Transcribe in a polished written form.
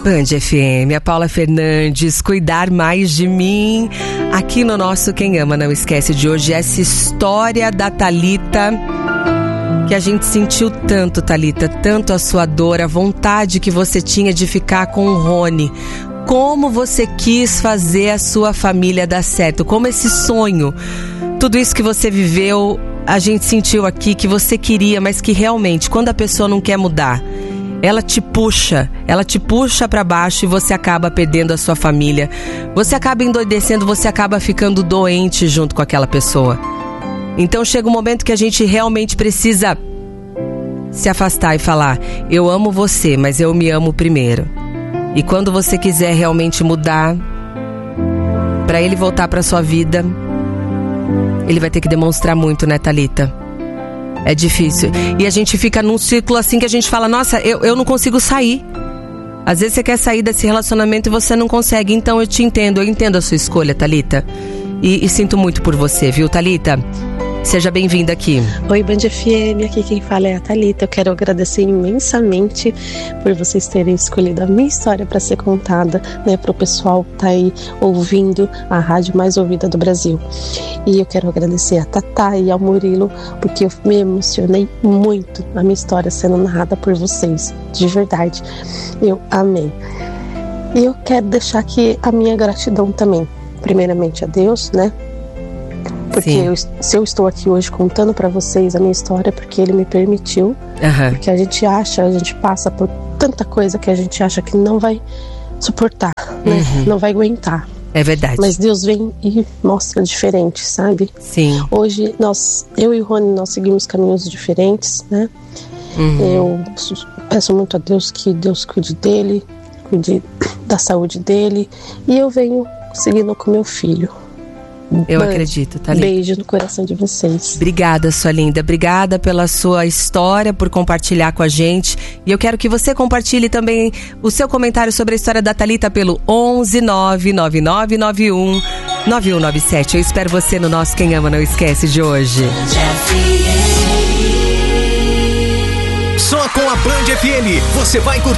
Band FM, a Paula Fernandes, Cuidar Mais de Mim. Aqui no nosso Quem Ama Não Esquece de hoje, essa história da Thalita, que a gente sentiu tanto, Thalita, tanto a sua dor, a vontade que você tinha de ficar com o Rony. Como você quis fazer a sua família dar certo, como esse sonho, tudo isso que você viveu, a gente sentiu aqui que você queria, mas que realmente, quando a pessoa não quer mudar, ela te puxa pra baixo e você acaba perdendo a sua família. Você acaba endoidecendo, você acaba ficando doente junto com aquela pessoa. Então chega um momento que a gente realmente precisa se afastar e falar: eu amo você, mas eu me amo primeiro. E quando você quiser realmente mudar, pra ele voltar pra sua vida, ele vai ter que demonstrar muito, né, Thalita? É difícil. E a gente fica num círculo assim que a gente fala: nossa, eu não consigo sair. Às vezes você quer sair desse relacionamento e você não consegue. Então eu te entendo, eu entendo a sua escolha, Thalita. E sinto muito por você, viu, Thalita? Seja bem-vinda aqui. Oi, Band FM, aqui quem fala é a Thalita. Eu quero agradecer imensamente por vocês terem escolhido a minha história para ser contada, né, para o pessoal que tá aí ouvindo a rádio mais ouvida do Brasil. E eu quero agradecer a Tatá e ao Murilo, porque eu me emocionei muito a minha história sendo narrada por vocês, de verdade. Eu amei. E eu quero deixar aqui a minha gratidão também, primeiramente a Deus, né? Porque se eu estou aqui hoje contando pra vocês a minha história, porque Ele me permitiu. Porque a gente passa por tanta coisa que a gente acha que não vai suportar, né? Não vai aguentar. É verdade. Mas Deus vem e mostra diferente, sabe? Sim. Hoje, eu e o Rony, nós seguimos caminhos diferentes, né? Eu peço muito a Deus que Deus cuide dele, cuide da saúde dele. E eu venho seguindo com meu filho. Eu acredito, Thalita. Beijo no coração de vocês. Obrigada, sua linda. Obrigada pela sua história, por compartilhar com a gente. E eu quero que você compartilhe também o seu comentário sobre a história da Thalita pelo 11 99991 9197. Eu espero você no nosso Quem Ama Não Esquece de hoje. Só com a Band FM você vai curtir